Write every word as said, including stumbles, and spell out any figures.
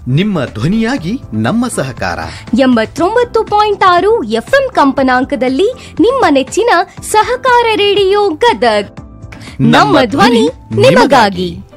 ನಿಮ್ಮ ಧ್ವನಿಯಾಗಿ ನಮ್ಮ ಸಹಕಾರ ಎಂಬತ್ತೊಂಬತ್ತು ಪಾಯಿಂಟ್ ಆರು ಎಫ್ಎಂ ಕಂಪನಾಂಕದಲ್ಲಿ ನಿಮ್ಮ ನೆಚ್ಚಿನ ಸಹಕಾರ ರೇಡಿಯೋ ಗದಗ್ ನಮ್ಮ ಧ್ವನಿ ನಿಮಗಾಗಿ.